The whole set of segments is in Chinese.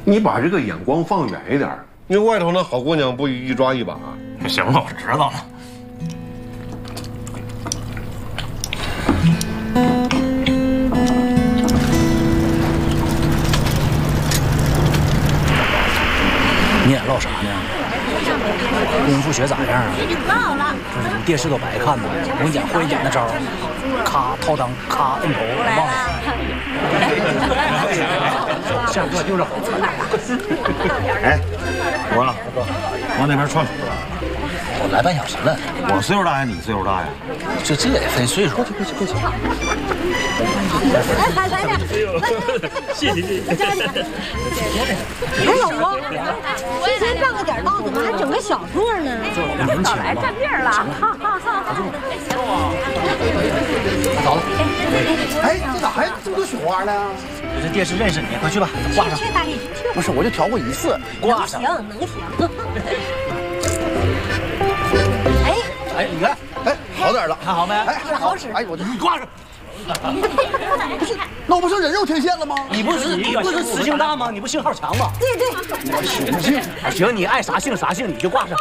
你把这个眼光放远一点，那外头那好姑娘不一抓一把。 行了，我知道了。 你俩唠啥呢？功夫学咋样啊？ 忘了。 这是电视都白看呢。我跟你讲，会演那招，咔掏裆，咔摁头，忘了。下课就是好。 哎，我啊，往那边串。 我来半小时了。 我岁数大呀，你岁数大呀？ 这也分岁数。过去。 来，海海的， 谢谢。 哎，老公，提前半个点到，怎么还整个小座呢？ 这早来占地儿了。走了。 哎，这咋还这么多雪花呢？ 这电视认识你，快去吧，挂上。 去大力， 不是，我就调过一次， 挂上。 能停。 哎，你看， 哎，好点了， 看好没？ 哎， 好使。 哎，我这你挂上。 那我不成人肉天线了吗？ 你不是磁性大吗？你不信号强吗？ 对。 我信不信？ 行，你爱啥姓啥姓，你就挂上。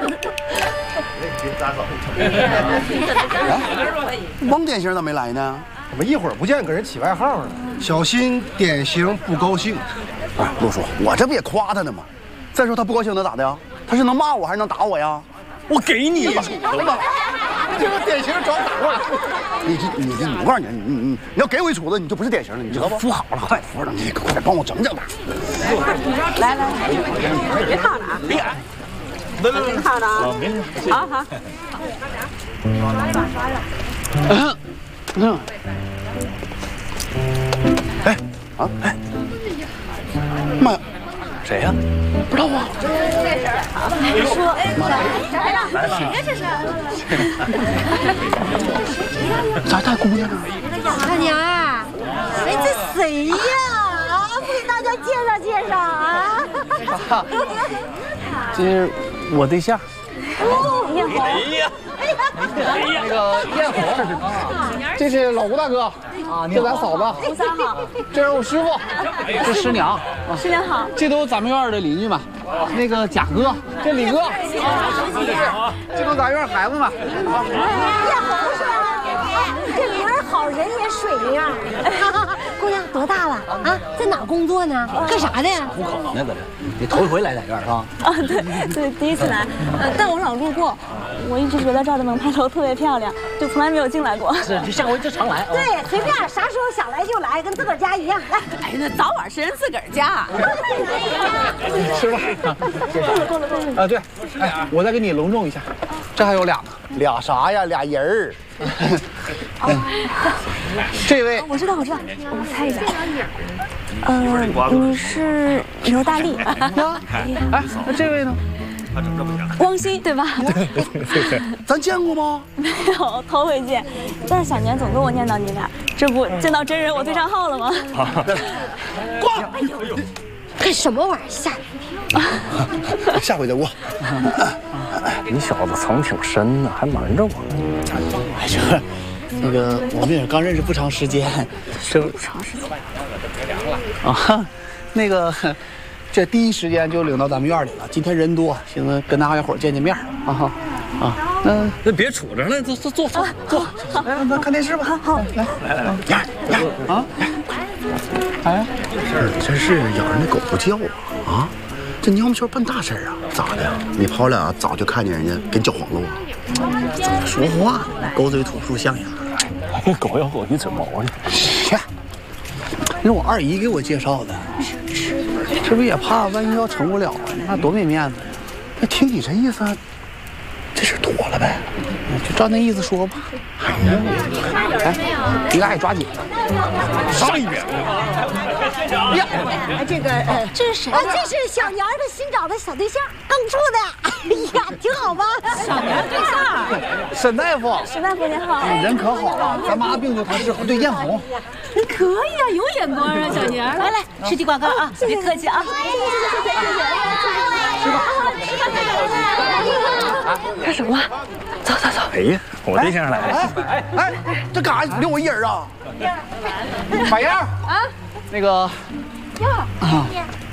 王典型咋没来呢？ 怎么一会儿不见给人起外号了？小心典型不高兴。 哎，陆叔，我这不也夸他呢吗？再说他不高兴能咋的呀？他是能骂我还是能打我呀？ 我给你杵子吧！这个典型找打话。我告诉你，你要给我一杵子，你就不是典型了，你知道不？ 扶好了，快扶着你，快点帮我整整吧。 来，别靠了啊！别靠了啊！好。 哎，妈呀！ 谁呀？ 不知道啊。 说谁呀？这是？ 咋带姑娘呢？ 大娘儿，哎，这谁呀？啊，不给大家介绍啊？ 这是我对象。 哦，艳红。 那个艳红，这是老吴大哥啊，这咱嫂子。 吴三好。 这是我师傅，这师娘。 师娘好。 这都咱们院的邻居们。那个贾哥，这李哥，这都咱院孩子们。 艳红是吧？这名儿好，人也水灵。姑娘多大了啊？在哪工作呢？干啥的呀？ 户口呢，搁这。你头一回来咱院是吧？ 啊，对，第一次来，但我老路过，我一直觉得这儿的门牌楼特别漂亮，就从来没有进来过。 是，就下回就常来。 对，随便，啥时候想来就来，跟自个儿家一样。来， 哎，那早晚是人自个儿家。 吃吧。 够了。 啊，对，哎，我再给你隆重一下，这还有俩呢。俩啥呀？俩人儿。这位， 我知道，我猜一下。你是刘大力啊？哎，那这位呢？ 汪鑫对吧？ 对，咱见过吗？ 没有，头回见。但是小年总跟我念叨你俩，这不见到真人我对上号了吗？ 挂！ 干什么玩意儿？吓人！ 下回再过。 你小子藏挺深呢，还瞒着我。 哎，这那个我们也刚认识不长时间， 不长时间。 啊，那个。这第一时间就领到咱们院里了。今天人多，寻思跟大伙见面啊那别杵着了，坐。 来，咱看电视吧。好，来，啊！哎，这真是养人的狗不叫啊！这娘们圈办大事啊？咋的？你跑俩早就看见人家给你搅黄了啊？怎么说话呢？狗嘴吐出象牙。 狗咬狗一嘴毛呢。 切！那我二姨给我介绍的。这不也怕万一要成不了，那多没面子呀！那听你这意思，这事妥了呗？就照那意思说吧。哎，你俩也抓紧， 上一遍。 呀，这个这是谁？这是小年儿的新找的小对象，刚处的。哎呀，挺好吧？ 小年对象。 沈大夫， 沈大夫您好。 人可好了，咱妈病就他治好。对，艳红。 你可以啊，有眼光啊，小年儿。来，实体广告啊，别客气啊。干什么？走。 哎呀，我对象来了。 哎，这干啥留我一人啊？马燕啊，那个